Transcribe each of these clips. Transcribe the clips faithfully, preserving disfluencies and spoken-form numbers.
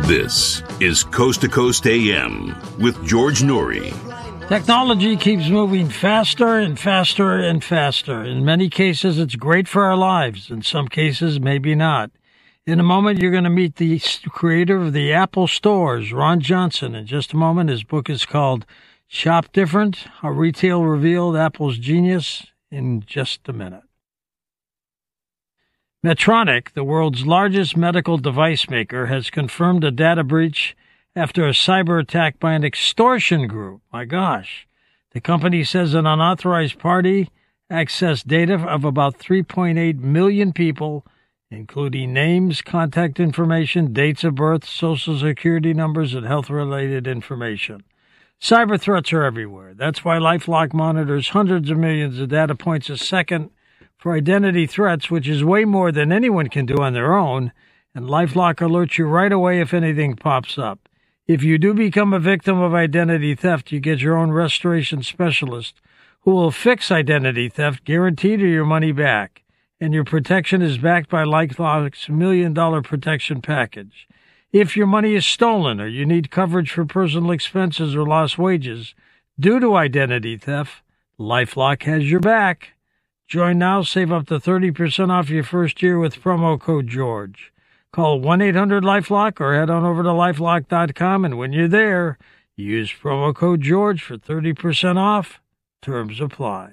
This is Coast to Coast A M with George Noory. Technology keeps moving faster and faster and faster. In many cases, it's great for our lives. In some cases, maybe not. In a moment, you're going to meet the creator of the Apple stores, Ron Johnson. In just a moment, his book is called Shop Different, How Retail Revealed Apple's Genius. In just a minute. Medtronic, the world's largest medical device maker, has confirmed a data breach after a cyber attack by an extortion group. My gosh. The company says an unauthorized party accessed data of about three point eight million people, including names, contact information, dates of birth, social security numbers, and health-related information. Cyber threats are everywhere. That's why LifeLock monitors hundreds of millions of data points a second for identity threats, which is way more than anyone can do on their own, and LifeLock alerts you right away if anything pops up. If you do become a victim of identity theft, you get your own restoration specialist who will fix identity theft, guaranteed or your money back, and your protection is backed by LifeLock's million dollar protection package. If your money is stolen or you need coverage for personal expenses or lost wages due to identity theft, LifeLock has your back. Join now, save up to thirty percent off your first year with promo code George. Call one eight hundred LifeLock or head on over to lifelock dot com, and when you're there, use promo code George for thirty percent off. Terms apply.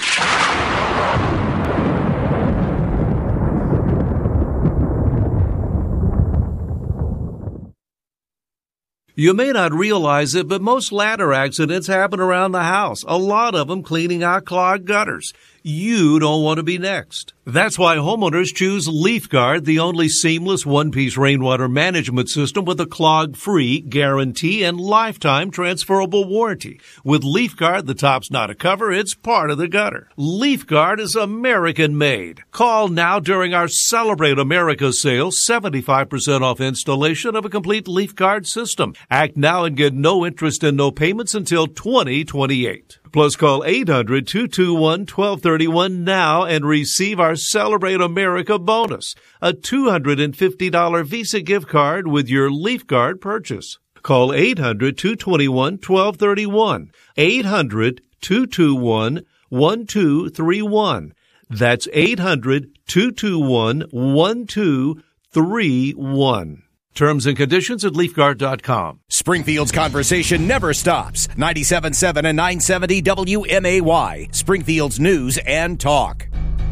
You may not realize it, but most ladder accidents happen around the house, a lot of them cleaning out clogged gutters. You don't want to be next. That's why homeowners choose LeafGuard, the only seamless one-piece rainwater management system with a clog-free guarantee and lifetime transferable warranty. With LeafGuard, the top's not a cover, it's part of the gutter. LeafGuard is American-made. Call now during our Celebrate America sale, seventy-five percent off installation of a complete LeafGuard system. Act now and get no interest and no payments until twenty twenty-eight. Plus, call eight hundred, two two one, one two three one now and receive our Celebrate America bonus, a two hundred fifty dollars Visa gift card with your LeafGuard purchase. Call eight hundred, two two one, one two three one, eight hundred, two two one, one two three one. That's eight hundred, two two one, one two three one. Terms and conditions at leaf guard dot com. Springfield's conversation never stops. ninety-seven point seven and nine seventy W M A Y. Springfield's news and talk.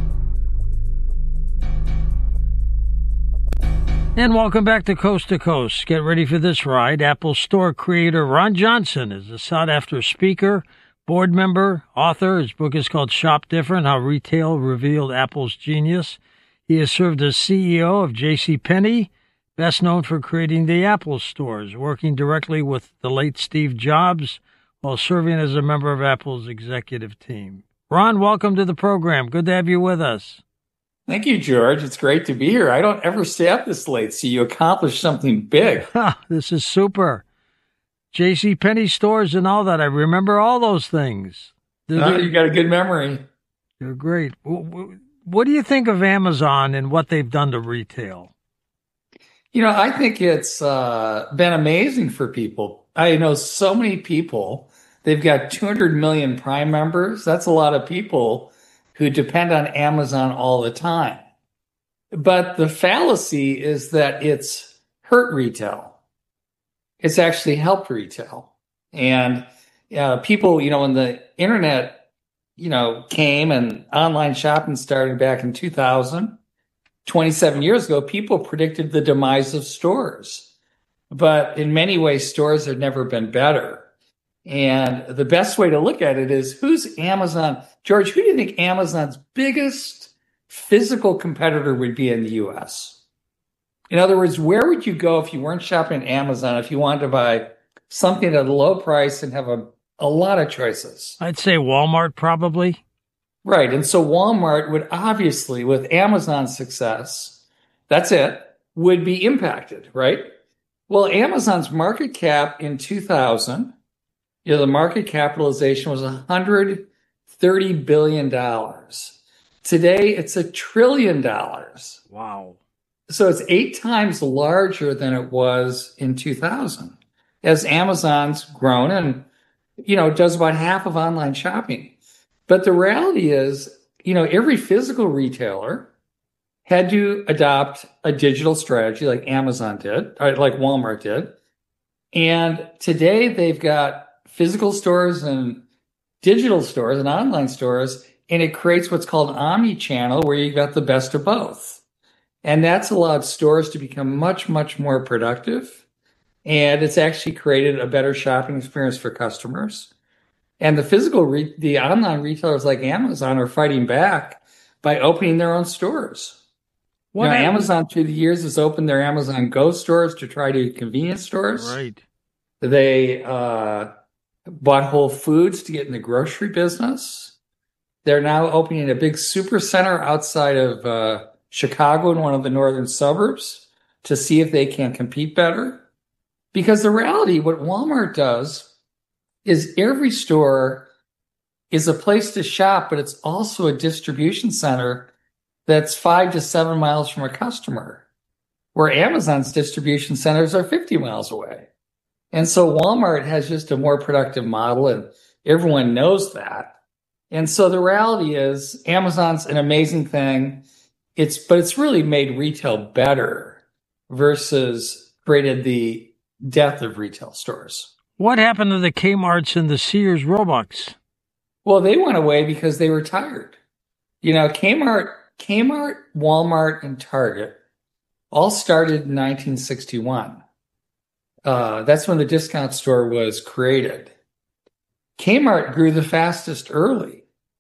And welcome back to Coast to Coast. Get ready for this ride. Apple Store creator Ron Johnson is a sought-after speaker, board member, author. His book is called Shop Different, How Retail Revealed Apple's Genius. He has served as C E O of JCPenney, best known for creating the Apple stores, working directly with the late Steve Jobs while serving as a member of Apple's executive team. Ron, welcome to the program. Good to have you with us. Thank you, George. It's great to be here. I don't ever stay up this late, so you accomplished something big. This is super. JCPenney stores and all that. I remember all those things. Oh, you got a good memory. They're great. What do you think of Amazon and what they've done to retail? You know, I think it's uh, been amazing for people. I know so many people. They've got two hundred million Prime members. That's a lot of people who depend on Amazon all the time. But the fallacy is that it's hurt retail. It's actually helped retail. And uh, people, you know, when the internet, you know, came and online shopping started back in two thousand, twenty-seven years ago, people predicted the demise of stores. But in many ways, stores have never been better. And the best way to look at it is, who's Amazon? George, who do you think Amazon's biggest physical competitor would be in the U S? In other words, where would you go if you weren't shopping at Amazon, if you wanted to buy something at a low price and have a, a lot of choices? I'd say Walmart, probably. Right. And so Walmart would obviously, with Amazon's success, that's it, would be impacted, right? Well, Amazon's market cap in two thousand, you know, the market capitalization was one hundred thirty billion dollars. Today, it's a trillion dollars. Wow. so it's eight times larger than it was in two thousand as Amazon's grown and, you know, does about half of online shopping. But the reality is, you know, every physical retailer had to adopt a digital strategy like Amazon did, or like Walmart did. And today they've got physical stores and digital stores and online stores, and it creates what's called omni-channel, where you've got the best of both. And that's allowed stores to become much, much more productive. And it's actually created a better shopping experience for customers. And the physical, re- the online retailers like Amazon are fighting back by opening their own stores. What you know, Amazon through the years has opened their Amazon Go stores to try to convenience stores. Right. They uh, bought Whole Foods to get in the grocery business. They're now opening a big super center outside of uh, Chicago in one of the northern suburbs to see if they can compete better. Because the reality, what Walmart does is every store is a place to shop, but it's also a distribution center that's five to seven miles from a customer, where Amazon's distribution centers are fifty miles away. And so Walmart has just a more productive model, and everyone knows that. And so the reality is Amazon's an amazing thing. It's, but it's really made retail better versus created the death of retail stores. What happened to the Kmarts and the Sears Roebucks? Well, they went away because they were tired. You know, Kmart, Kmart, Walmart, and Target all started in nineteen sixty-one. Uh, that's when the discount store was created. Kmart grew the fastest early,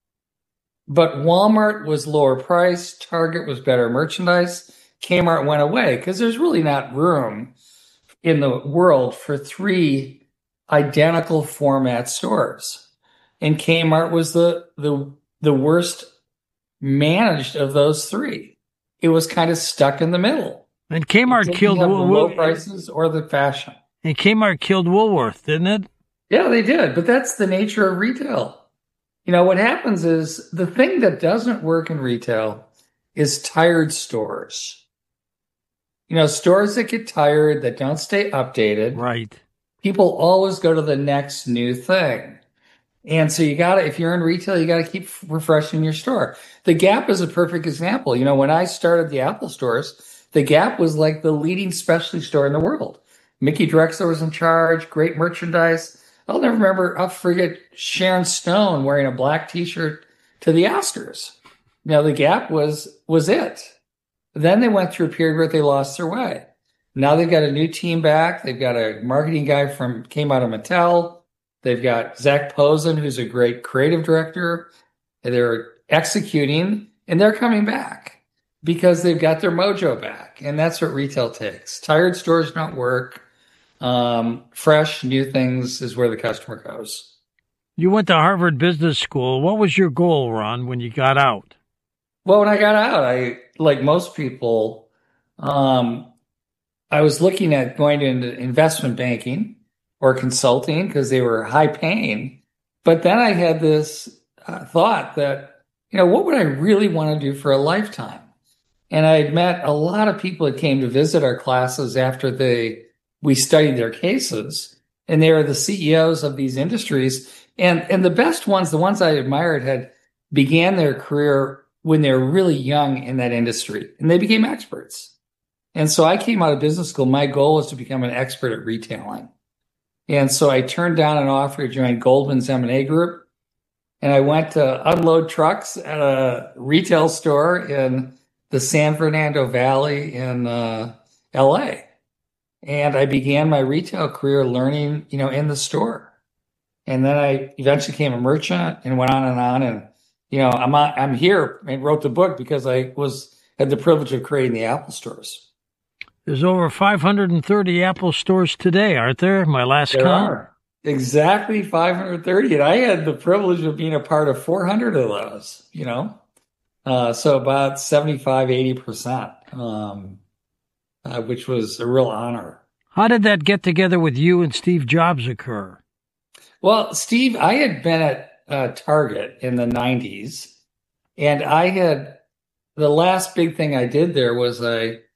but Walmart was lower price, Target was better merchandise, Kmart went away because there's really not room in the world for three identical format stores. And Kmart was the, the, the worst managed of those three. It was kind of stuck in the middle. And Kmart killed the Wool- low prices or the fashion. And Kmart killed Woolworth, didn't it? Yeah, they did. But that's the nature of retail. You know, what happens is the thing that doesn't work in retail is tired stores. You know, stores that get tired, that don't stay updated. Right. People always go to the next new thing. And so you got to, if you're in retail, you got to keep refreshing your store. The Gap is a perfect example. You know, when I started the Apple stores, the Gap was like the leading specialty store in the world. Mickey Drexler was in charge, great merchandise. I'll never remember, I'll forget Sharon Stone wearing a black t-shirt to the Oscars. You know, the Gap was, was it. Then they went through a period where they lost their way. Now they've got a new team back. They've got a marketing guy from, came out of Mattel. They've got Zach Posen, who's a great creative director. They're executing, and they're coming back because they've got their mojo back. And that's what retail takes. Tired stores don't work. Um, fresh, new things is where the customer goes. You went to Harvard Business School. What was your goal, Ron, when you got out? Well, when I got out, I, like most people, um, I was looking at going into investment banking or consulting because they were high paying. But then I had this uh, thought that, you know, what would I really want to do for a lifetime? And I had met a lot of people that came to visit our classes after they, we studied their cases, and they were the C E Os of these industries. And, and the best ones, the ones I admired, had began their career when they were really young in that industry, and they became experts. And so I came out of business school. My goal was to become an expert at retailing. And so I turned down an offer to join Goldman's M and A group. And I went to unload trucks at a retail store in the San Fernando Valley in uh, L A. And I began my retail career learning, you know, in the store. And then I eventually became a merchant and went on and on. And, you know, I'm on, I'm here and wrote the book because I was had the privilege of creating the Apple stores. There's over five hundred thirty Apple stores today, aren't there? My last there count. Are. Exactly five hundred thirty. And I had the privilege of being a part of four hundred of those, you know. Uh, so about seventy-five, eighty percent, um, uh, which was a real honor. How did that get together with you and Steve Jobs occur? Well, Steve, I had been at uh, Target in the nineties, and I had, the last big thing I did there was I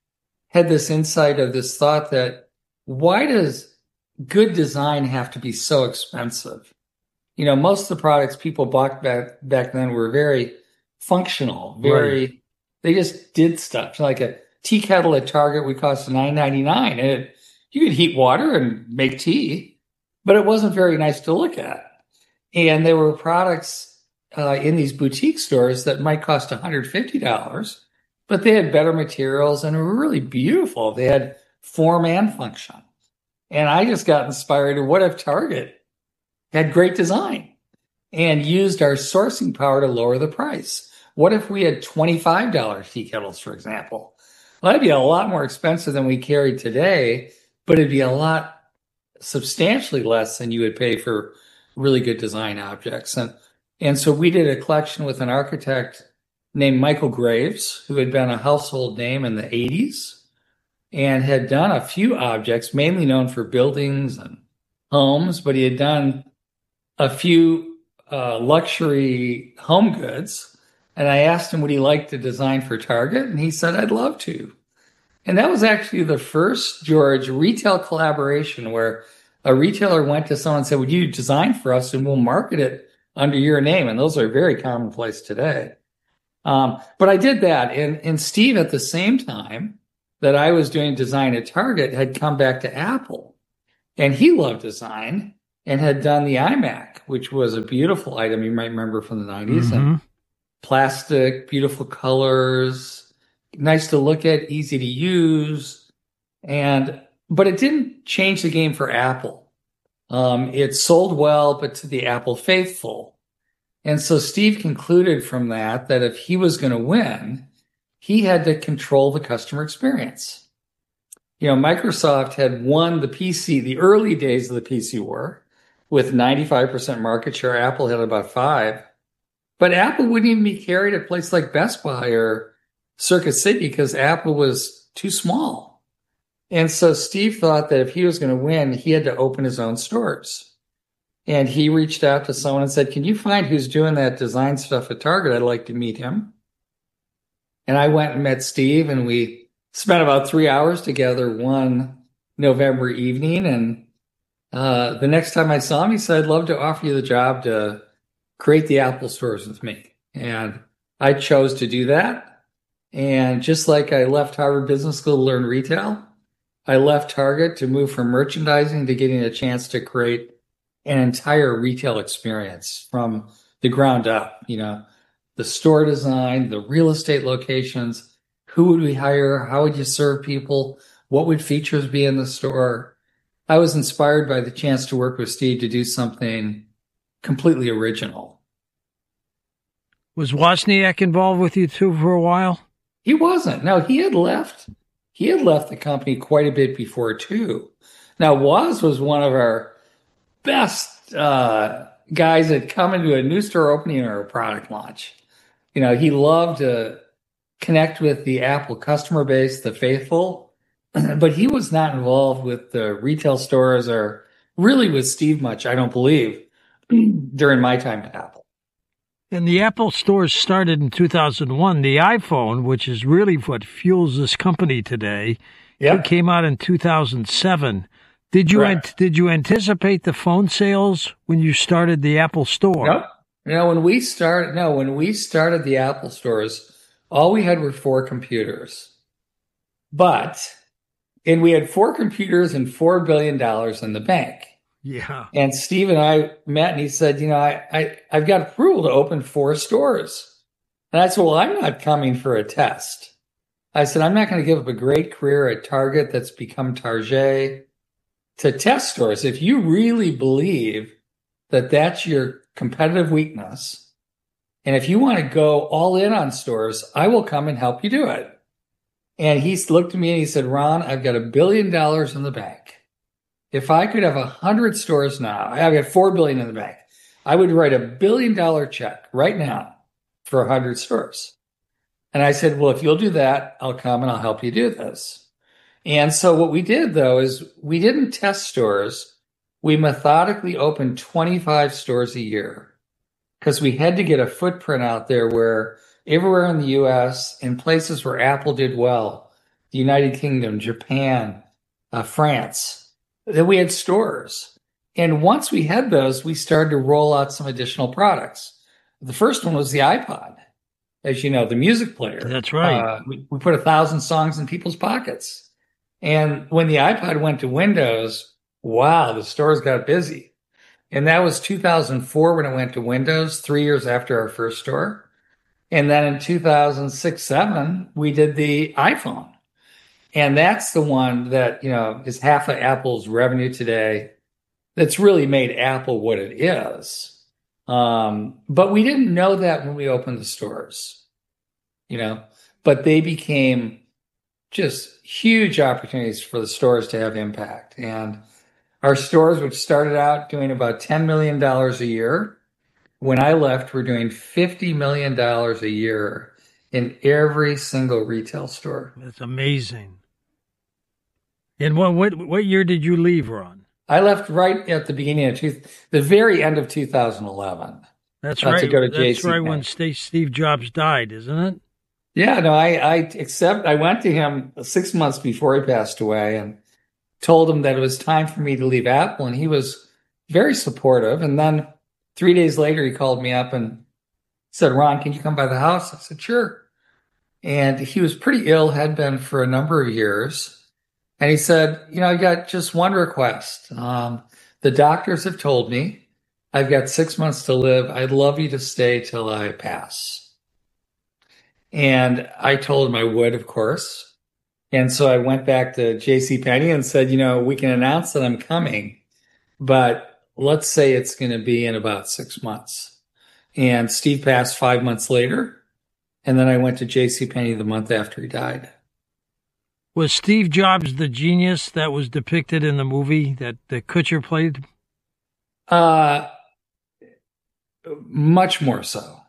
had this insight of this thought that why does good design have to be so expensive? You know, most of the products people bought back, back then were very functional, very, right. They just did stuff. Like a tea kettle at Target would cost nine ninety-nine, and it, you could heat water and make tea, but it wasn't very nice to look at. And there were products uh, in these boutique stores that might cost one hundred fifty dollars, but they had better materials and were really beautiful. They had form and function. And I just got inspired. What if Target had great design and used our sourcing power to lower the price? What if we had twenty-five dollars tea kettles, for example? Well, that'd be a lot more expensive than we carry today, but it'd be a lot substantially less than you would pay for really good design objects. And, and so we did a collection with an architect named Michael Graves, who had been a household name in the eighties and had done a few objects, mainly known for buildings and homes, but he had done a few uh, luxury home goods. And I asked him, would he like to design for Target? And he said, I'd love to. And that was actually the first, George, retail collaboration where a retailer went to someone and said, would you design for us and we'll market it under your name? And those are very commonplace today. Um, but I did that. And, and Steve, at the same time that I was doing design at Target, had come back to Apple. And he loved design and had done the iMac, which was a beautiful item you might remember from the nineties. Mm-hmm. And plastic, beautiful colors, nice to look at, easy to use. And but it didn't change the game for Apple. Um, it sold well, but to the Apple faithful. And so Steve concluded from that that if he was going to win, he had to control the customer experience. You know, Microsoft had won the P C, the early days of the P C war, with ninety-five percent market share. Apple had about five. But Apple wouldn't even be carried at a place like Best Buy or Circuit City because Apple was too small. And so Steve thought that if he was going to win, he had to open his own stores. And he reached out to someone and said, can you find who's doing that design stuff at Target? I'd like to meet him. And I went and met Steve, and we spent about three hours together one November evening. And uh, the next time I saw him, he said, I'd love to offer you the job to create the Apple stores with me. And I chose to do that. And just like I left Harvard Business School to learn retail, I left Target to move from merchandising to getting a chance to create an entire retail experience from the ground up. You know, the store design, the real estate locations, who would we hire? How would you serve people? What would features be in the store? I was inspired by the chance to work with Steve to do something completely original. Was Wozniak involved with you too for a while? He wasn't. No, he had left. He had left the company quite a bit before too. Now, Woz was one of our best uh, guys that come into a new store opening or a product launch. You know, he loved to connect with the Apple customer base, the faithful, but he was not involved with the retail stores or really with Steve much, I don't believe, during my time at Apple. And the Apple stores started in two thousand one. The iPhone, which is really what fuels this company today, yep. It came out in two thousand seven. Did you an- did you anticipate the phone sales when you started the Apple store? No, no. When we started, no, when we started the Apple stores, all we had were four computers, but and we had four computers and four billion dollars in the bank. Yeah. And Steve and I met, and he said, you know, I, I, I've got approval to open four stores. And I said, well, I'm not coming for a test. I said, I'm not going to give up a great career at Target that's become Target to test stores. If you really believe that that's your competitive weakness, and if you want to go all in on stores, I will come and help you do it. And he looked at me and he said, Ron, I've got a billion dollars in the bank. If I could have a hundred stores now, I've got four billion in the bank. I would write a billion dollar check right now for a hundred stores. And I said, well, if you'll do that, I'll come and I'll help you do this. And so what we did though, is we didn't test stores. We methodically opened twenty-five stores a year because we had to get a footprint out there where everywhere in the U S in places where Apple did well, the United Kingdom, Japan, uh, France. Then we had stores. And once we had those, we started to roll out some additional products. The first one was the iPod. As you know, the music player. That's right. Uh, we, we put a thousand songs in people's pockets. And when the iPod went to Windows, wow, the stores got busy. And that was two thousand four when it went to Windows, three years after our first store. And then in two thousand six, seven, we did the iPhone. And that's the one that, you know, is half of Apple's revenue today. That's really made Apple what it is. Um, but we didn't know that when we opened the stores, you know, but they became just huge opportunities for the stores to have impact. And our stores, which started out doing about ten million dollars a year, when I left, we're doing fifty million dollars a year in every single retail store. That's amazing. And what what, what year did you leave, Ron? I left right at the beginning of two, the very end of two thousand eleven. That's uh, right. To go to That's right JCPenney. when Steve, Steve Jobs died, isn't it? Yeah, no, I, I accept. I went to him six months before he passed away and told him that it was time for me to leave Apple, and he was very supportive. And then three days later, he called me up and said, "Ron, can you come by the house?" I said, "Sure." And he was pretty ill, had been for a number of years. And he said, you know, I got just one request. Um, the doctors have told me I've got six months to live. I'd love you to stay till I pass. And I told him I would, of course. And so I went back to JCPenney and said, you know, we can announce that I'm coming, but let's say it's going to be in about six months. And Steve passed five months later. And then I went to JCPenney the month after he died. Was Steve Jobs the genius that was depicted in the movie that, that Kutcher played? Uh, much more so.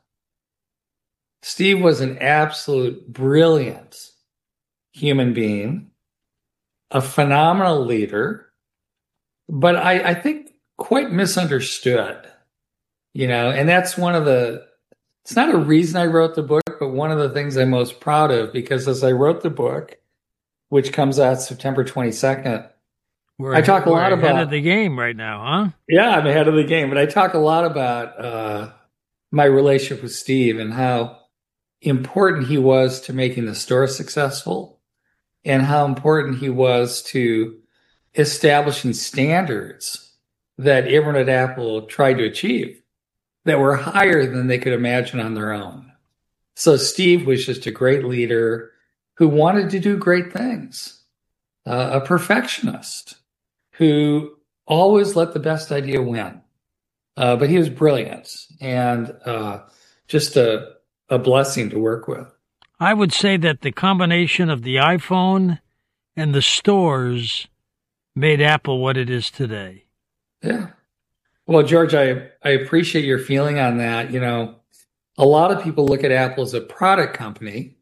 Steve was an absolute brilliant human being, a phenomenal leader, but I, I think quite misunderstood, you know, and that's one of the, it's not a reason I wrote the book, but one of the things I'm most proud of, because as I wrote the book, which comes out September twenty-second. We're, I talk a lot ahead about of the game right now, huh? Yeah, I'm ahead of the game, but I talk a lot about uh, my relationship with Steve and how important he was to making the store successful, and how important he was to establishing standards that everyone at Apple tried to achieve that were higher than they could imagine on their own. So Steve was just a great leader who wanted to do great things, uh, a perfectionist who always let the best idea win. Uh, but he was brilliant and uh, just a, a blessing to work with. I would say that the combination of the iPhone and the stores made Apple what it is today. Yeah. Well, George, I, I appreciate your feeling on that. You know, a lot of people look at Apple as a product company,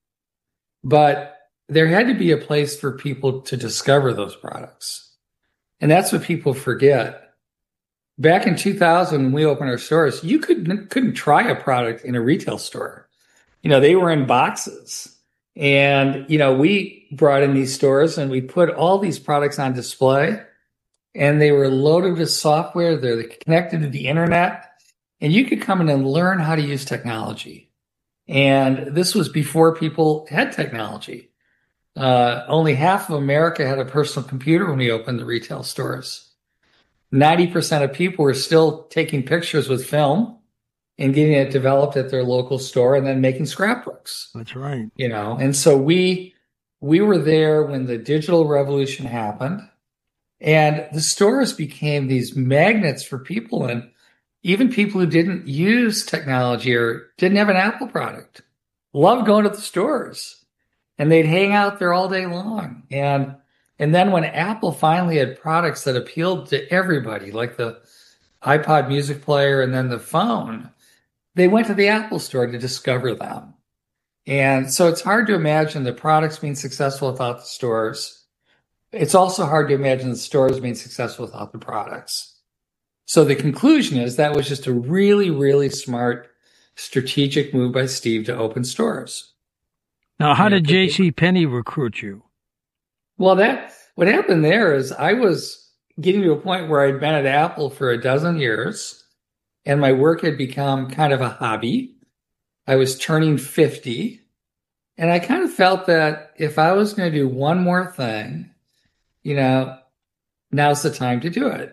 but there had to be a place for people to discover those products. And that's what people forget. Back in two thousand, when we opened our stores, you couldn't, couldn't try a product in a retail store. You know, they were in boxes. And, you know, we brought in these stores and we put all these products on display, and they were loaded with software. They're connected to the internet, and you could come in and learn how to use technology. And this was before people had technology. Uh, only half of America had a personal computer when we opened the retail stores. ninety percent of people were still taking pictures with film and getting it developed at their local store and then making scrapbooks. That's right. You know, and so we we were there when the digital revolution happened, and the stores became these magnets for people, and even people who didn't use technology or didn't have an Apple product loved going to the stores, and they'd hang out there all day long. And and then when Apple finally had products that appealed to everybody, like the iPod music player and then the phone, they went to the Apple store to discover them. And so it's hard to imagine the products being successful without the stores. It's also hard to imagine the stores being successful without the products. So the conclusion is that was just a really, really smart strategic move by Steve to open stores. Now, how you know, did J C. Penney recruit you? Well, that what happened there is I was getting to a point where I'd been at Apple for a dozen years, and my work had become kind of a hobby. I was turning fifty, and I kind of felt that if I was going to do one more thing, you know, now's the time to do it.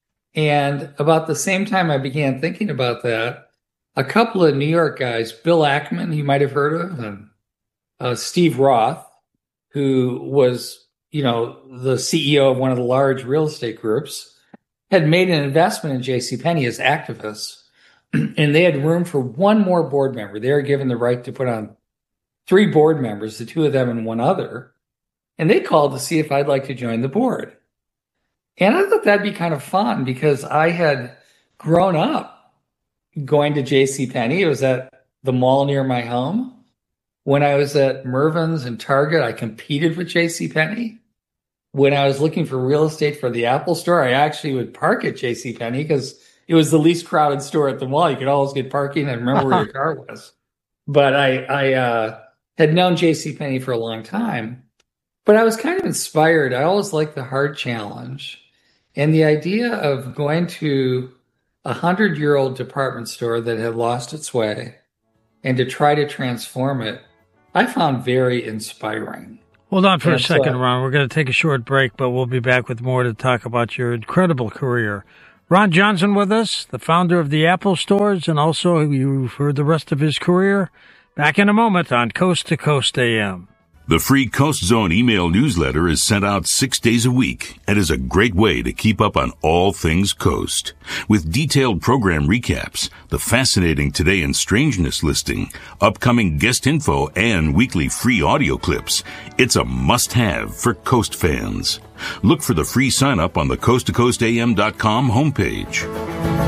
And about the same time I began thinking about that, a couple of New York guys, Bill Ackman, you might have heard of, and uh, Steve Roth, who was, you know, the C E O of one of the large real estate groups, had made an investment in JCPenney as activists. And they had room for one more board member. They were given the right to put on three board members, the two of them and one other. And they called to see if I'd like to join the board. And I thought that'd be kind of fun because I had grown up going to JCPenney. It was at the mall near my home. When I was at Mervyn's and Target, I competed with JCPenney. When I was looking for real estate for the Apple store, I actually would park at JCPenney because it was the least crowded store at the mall. You could always get parking and remember where your car was. But I, I uh, had known JCPenney for a long time. But I was kind of inspired. I always liked the hard challenge. And the idea of going to a hundred-year-old department store that had lost its way and to try to transform it, I found very inspiring. Hold on for and a second, so, Ron. We're going to take a short break, but we'll be back with more to talk about your incredible career. Ron Johnson with us, the founder of the Apple stores, and also you've heard the rest of his career. Back in a moment on Coast to Coast A M. The free Coast Zone email newsletter is sent out six days a week and is a great way to keep up on all things Coast. With detailed program recaps, the fascinating Today in Strangeness listing, upcoming guest info, and weekly free audio clips, it's a must-have for Coast fans. Look for the free sign-up on the coast to coast a m dot com homepage.